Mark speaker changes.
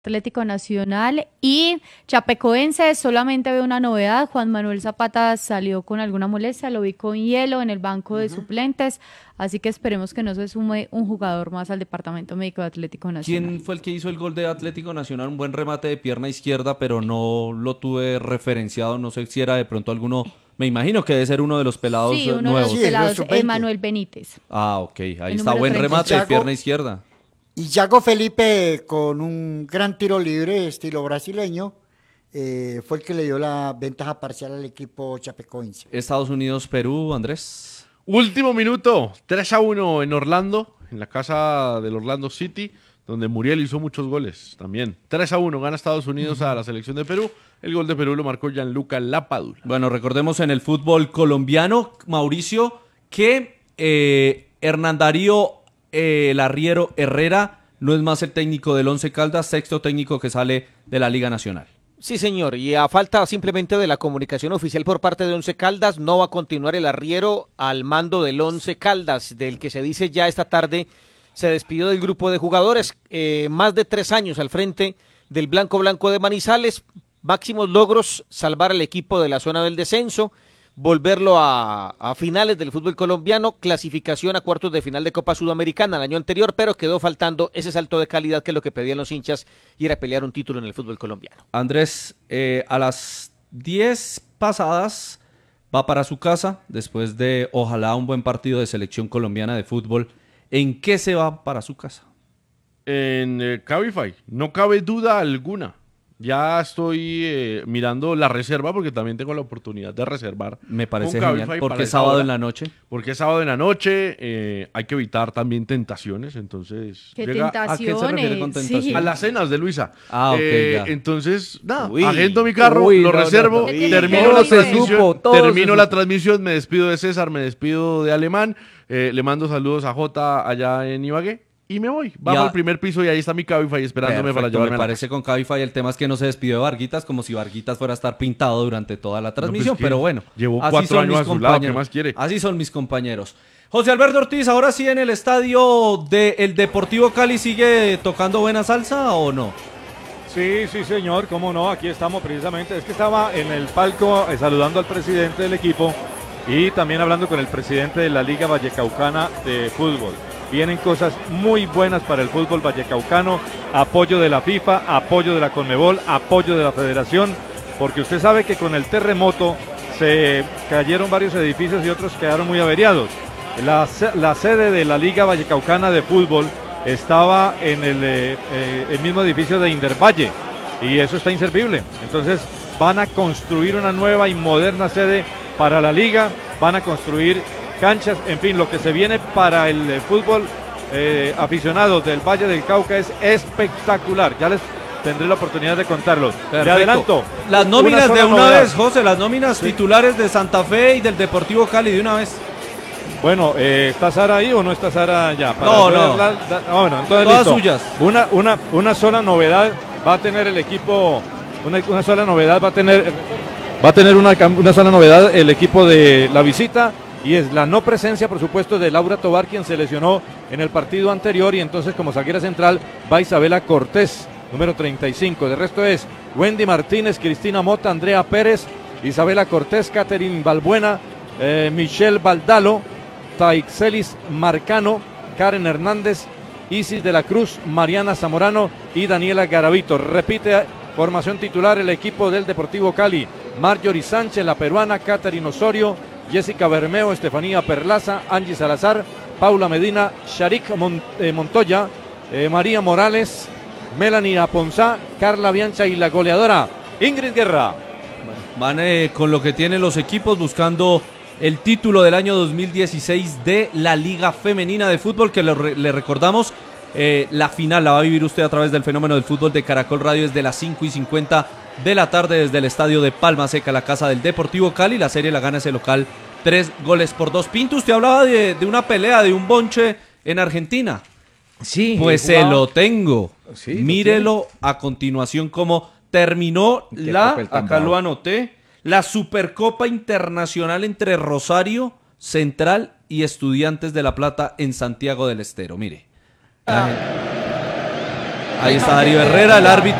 Speaker 1: Atlético Nacional y Chapecoense. Solamente veo una novedad: Juan Manuel Zapata salió con alguna molestia, lo vi con hielo en el banco de suplentes, así que esperemos que no se sume un jugador más al departamento médico de Atlético Nacional.
Speaker 2: ¿Quién fue el que hizo el gol de Atlético Nacional? Un buen remate de pierna izquierda, pero no lo tuve referenciado, no sé si era de pronto alguno, me imagino que debe ser uno de los pelados
Speaker 1: Sí, uno
Speaker 2: nuevos.
Speaker 1: de los pelados, Emanuel Benítez.
Speaker 2: Ah, ok, ahí
Speaker 1: El
Speaker 2: está,
Speaker 1: número
Speaker 2: buen
Speaker 1: 30.
Speaker 2: remate de pierna izquierda.
Speaker 3: Y Yago Felipe, con un gran tiro libre, estilo brasileño, fue el que le dio la ventaja parcial al equipo chapecoense.
Speaker 2: Estados Unidos, Perú, Andrés.
Speaker 4: Último minuto, 3-1 en Orlando, en la casa del Orlando City, donde Muriel hizo muchos goles también. 3-1 gana Estados Unidos a la selección de Perú. El gol de Perú lo marcó Gianluca Lapadula.
Speaker 2: Bueno, recordemos en el fútbol colombiano, Mauricio, que Hernán Darío el arriero Herrera no es más el técnico del Once Caldas, sexto técnico que sale de la Liga Nacional.
Speaker 5: Sí, señor, y a falta simplemente de la comunicación oficial por parte de Once Caldas, no va a continuar el arriero al mando del Once Caldas, del que se dice ya esta tarde se despidió del grupo de jugadores, más de 3 años al frente del Blanco de Manizales, máximos logros, salvar al equipo de la zona del descenso, volverlo a finales del fútbol colombiano, clasificación a cuartos de final de Copa Sudamericana el año anterior, pero quedó faltando ese salto de calidad que es lo que pedían los hinchas y era pelear un título en el fútbol colombiano.
Speaker 2: Andrés, a las 10 pasadas va para su casa, después de ojalá un buen partido de selección colombiana de fútbol. ¿En qué se va para su casa?
Speaker 4: En Cabify, no cabe duda alguna. Ya estoy mirando la reserva porque también tengo la oportunidad de reservar.
Speaker 2: Me parece
Speaker 4: con
Speaker 2: genial.
Speaker 4: Cabify
Speaker 2: ¿Por
Speaker 4: para
Speaker 2: qué
Speaker 4: esa
Speaker 2: sábado
Speaker 4: hora.
Speaker 2: en la noche?
Speaker 4: Porque es sábado en la noche, hay que evitar también tentaciones, entonces...
Speaker 1: ¿Qué
Speaker 4: llega
Speaker 2: ¿A qué se refiere con tentaciones?
Speaker 1: Sí.
Speaker 4: a las cenas de Luisa.
Speaker 2: Ah, ok, ya.
Speaker 4: Entonces, nada,
Speaker 5: Uy.
Speaker 4: agendo mi carro,
Speaker 5: Uy,
Speaker 4: lo
Speaker 5: no,
Speaker 4: reservo,
Speaker 5: no,
Speaker 1: no.
Speaker 4: termino
Speaker 1: Todo
Speaker 4: la
Speaker 1: se
Speaker 4: transmisión,
Speaker 5: supo, todo se
Speaker 4: termino la
Speaker 5: supo.
Speaker 4: transmisión, me despido de César, me despido de Alemán, le mando saludos a Jota allá en Ibagué y me voy. Bajo
Speaker 2: Ya.
Speaker 4: al primer piso y ahí está mi Cabify esperándome para
Speaker 2: Perfecto,
Speaker 4: llevarme
Speaker 2: me
Speaker 4: a la
Speaker 2: parece con Cabify. El tema es que no se despidió de Varguitas, como si Varguitas fuera a estar pintado durante toda la transmisión,
Speaker 4: ¿qué?
Speaker 2: pero bueno.
Speaker 4: Llevó
Speaker 2: así
Speaker 4: 4
Speaker 2: son
Speaker 4: años
Speaker 2: mis
Speaker 4: a su lado, ¿qué
Speaker 2: compañeros.
Speaker 4: más quiere?
Speaker 2: Así son mis compañeros. José Alberto Ortiz, ahora sí en el estadio del Deportivo Cali, ¿sigue tocando buena salsa o no?
Speaker 6: Sí, sí, señor, cómo no, aquí estamos precisamente. Es que estaba en el palco saludando al presidente del equipo y también hablando con el presidente de la Liga Vallecaucana de Fútbol. Vienen cosas muy buenas para el fútbol vallecaucano, apoyo de la FIFA, apoyo de la Conmebol, apoyo de la Federación, porque usted sabe que con el terremoto se cayeron varios edificios y otros quedaron muy averiados. La sede de la Liga Vallecaucana de Fútbol estaba en el mismo edificio de Indervalle y eso está inservible. Entonces van a construir una nueva y moderna sede para la liga, van a construir canchas, en fin, lo que se viene para el fútbol aficionado del Valle del Cauca es espectacular. Ya les tendré la oportunidad de contarlos.
Speaker 2: Perfecto.
Speaker 6: Le adelanto.
Speaker 2: Las nóminas
Speaker 6: sola
Speaker 2: de una
Speaker 6: novedad.
Speaker 2: vez, José, las nóminas titulares de Santa Fe y del Deportivo Cali de una vez.
Speaker 6: Bueno, ¿está Sara ahí o no está Sara ya?
Speaker 2: No, no.
Speaker 6: Bueno, entonces
Speaker 2: Todas
Speaker 6: listo.
Speaker 2: suyas.
Speaker 6: Una sola novedad va a tener el equipo, una sola novedad va a tener una sola novedad el equipo de la visita, y es la no presencia, por supuesto, de Laura Tobar, quien se lesionó en el partido anterior, y entonces como zaguera central va Isabela Cortés, número 35. De resto es Wendy Martínez, Cristina Mota, Andrea Pérez, Isabela Cortés, Catherine Balbuena, Michelle Baldalo, Taixelis Marcano, Karen Hernández, Isis de la Cruz, Mariana Zamorano y Daniela Garavito. Repite formación titular el equipo del Deportivo Cali: Marjorie Sánchez, la peruana, Catherine Osorio, Jessica Bermeo, Estefanía Perlaza, Angie Salazar, Paula Medina, Sharik Montoya, María Morales, Melanie Aponzá, Carla Biancha y la goleadora Ingrid Guerra.
Speaker 2: Van con lo que tienen los equipos buscando el título del año 2016 de la Liga Femenina de Fútbol, que le recordamos, la final la va a vivir usted a través del Fenómeno del Fútbol de Caracol Radio desde las 5:50 de la tarde desde el estadio de Palma Seca, la casa del Deportivo Cali. La serie la gana ese local 3-2. Pinto, usted hablaba de una pelea, de un bonche en Argentina.
Speaker 5: Sí,
Speaker 2: Pues se lo tengo.
Speaker 5: Sí,
Speaker 2: Mírelo a continuación cómo terminó acá lo anoté, la Supercopa Internacional entre Rosario Central y Estudiantes de La Plata en Santiago del Estero. Mire. Ahí está Darío Herrera, el árbitro.